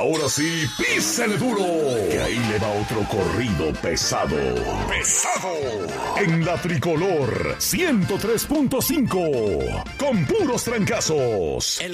ahora sí, písele duro, que ahí le va otro corrido pesado. En la Tricolor 103.5, con puros trancazos.